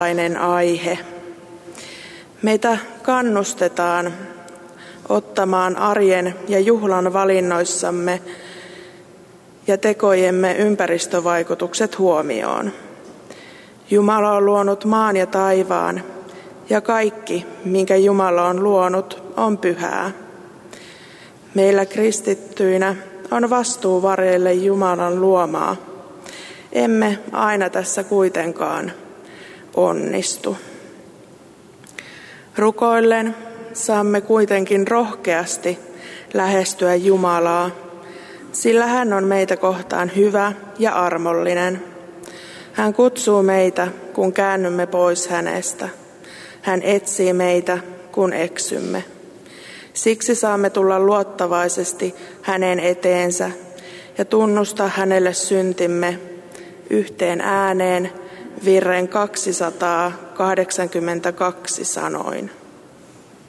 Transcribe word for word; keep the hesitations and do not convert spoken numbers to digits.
aihe. Meitä kannustetaan ottamaan arjen ja juhlan valinnoissamme ja tekojemme ympäristövaikutukset huomioon. Jumala on luonut maan ja taivaan, ja kaikki, minkä Jumala on luonut, on pyhää. Meillä kristittyinä on vastuu varjelle Jumalan luomaa. Emme aina tässä kuitenkaan onnistu. Rukoillen saamme kuitenkin rohkeasti lähestyä Jumalaa, sillä hän on meitä kohtaan hyvä ja armollinen. Hän kutsuu meitä, kun käännymme pois hänestä. Hän etsii meitä, kun eksymme. Siksi saamme tulla luottavaisesti hänen eteensä ja tunnustaa hänelle syntimme yhteen ääneen virren kaksisataakahdeksankymmentäkaksi sanoin.